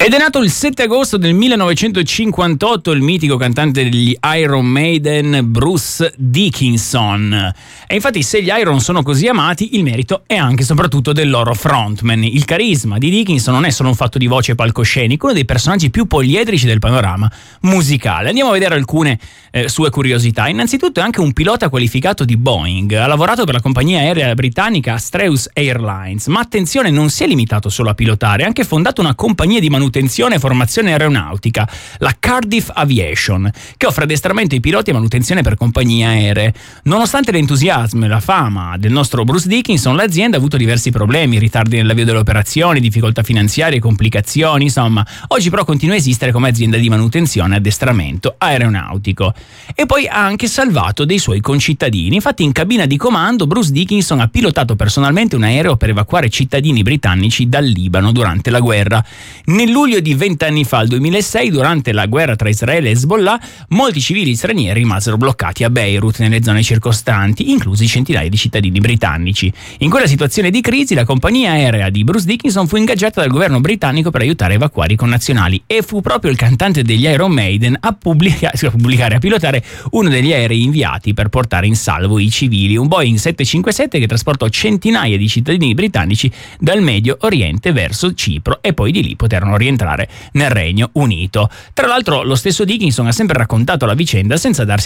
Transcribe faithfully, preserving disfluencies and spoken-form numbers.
Ed è nato il sette agosto del millenovecentocinquantotto il mitico cantante degli Iron Maiden, Bruce Dickinson. E infatti, se gli Iron sono così amati, il merito è anche e soprattutto del loro frontman. Il carisma di Dickinson non è solo un fatto di voce e palcoscenico, uno dei personaggi più poliedrici del panorama musicale. Andiamo a vedere alcune eh, sue curiosità. Innanzitutto è anche un pilota qualificato di Boeing. Ha lavorato per la compagnia aerea britannica Strauss Airlines, ma attenzione, non si è limitato solo a pilotare, ha anche fondato una compagnia di manutenzione e formazione aeronautica, la Cardiff Aviation, che offre addestramento ai piloti e manutenzione per compagnie aeree. Nonostante l'entusiasmo e la fama del nostro Bruce Dickinson, l'azienda ha avuto diversi problemi, ritardi nell'avvio delle operazioni, difficoltà finanziarie, complicazioni, insomma, oggi però continua a esistere come azienda di manutenzione e addestramento aeronautico. E poi ha anche salvato dei suoi concittadini. Infatti, in cabina di comando Bruce Dickinson ha pilotato personalmente un aereo per evacuare cittadini britannici dal Libano durante la guerra. Nel luglio di vent'anni fa, il duemilasei, durante la guerra tra Israele e Hezbollah, molti civili stranieri rimasero bloccati a Beirut e nelle zone circostanti, inclusi centinaia di cittadini britannici. In quella situazione di crisi, la compagnia aerea di Bruce Dickinson fu ingaggiata dal governo britannico per aiutare a evacuare i connazionali, e fu proprio il cantante degli Iron Maiden a, pubblica- a pubblicare, a pilotare uno degli aerei inviati per portare in salvo i civili, un Boeing sette cinque sette che trasportò centinaia di cittadini britannici dal Medio Oriente verso Cipro, e poi di lì poterono rientrare nel Regno Unito. Tra l'altro, lo stesso Dickinson ha sempre raccontato la vicenda senza darsi